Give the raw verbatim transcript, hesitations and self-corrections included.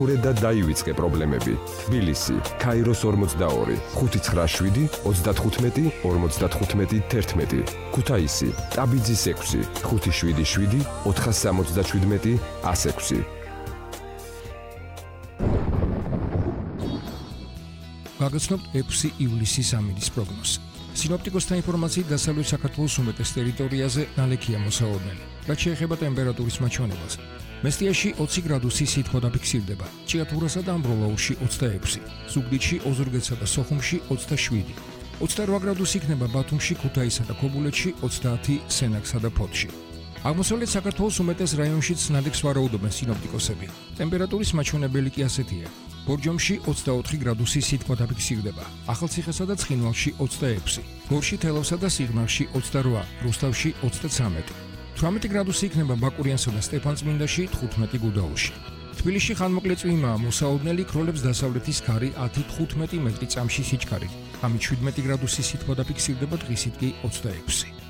და დაივიწყე პრობლემები. თბილისი, ქაიროს ორმოცდაორი, ხუთი ცხრა შვიდი, ოცდათხუთმეტი, ორმოცდათხუთმეტი, თერთმეტი. ქუთაისი, ტაბიძის ექვსი, ხუთი შვიდი შვიდი, ოთხას სამოცდაშვიდმეტი, ას ექვსი. გაგაცნობთ ექვსი ივლისის ამინდის პროგნოზი. სინოპტიკოსთა ინფორმაციით დასავლეთ საქართველოს უმეტეს ტერიტორიაზე ნალექია მოსაოდნელი. რაც შეეხება ტემპერატურის მაჩვენებას, მესტიაში ოცი გრადუსი სითბო დაფიქსირდება, ჭიათურასა და ამბროლაურში ოცდაექვსი, ზუგდიდში, ოზურგეთსა და სოხუმში ოცდაშვიდი, ოცდარვა გრადუსი იქნება ბათუმში, ქუთაისსა და ქობულეთში, ოცდაათი სენაკსა და ფოთში. აღმოსავლეთ საქართველოს უმეტეს რაიონშიც ნალექს ვარაუდობენ სინოპტიკოსები. ტემპერატურის მაჩვენებელი კი ასეთია. ბორჯომში ოცდაოთხი გრადუსი სითბო დაფიქსირდება, ახალციხესა და ცხინვალში ოცდაექვსი, გორში, თელავსა და სიღნაღში ოცდარვა, რუსთავში ოცდაცამეტი. თვრამეტი გრადუსი იქნება ბაკურიანსა და სტეფანწმინდაში, თხუთმეტი გუდაუთში. თბილისში ხანმოკლე წვიმაა, მოსაოდნელი ქროლებს დასავლეთის ქარი ათი თხუთმეტი მეტრი წამში სიჩქარით. ამით შვიდმეტი გრადუსი სითბო დაფიქსირდება, დღისით კი ოცდაექვსი.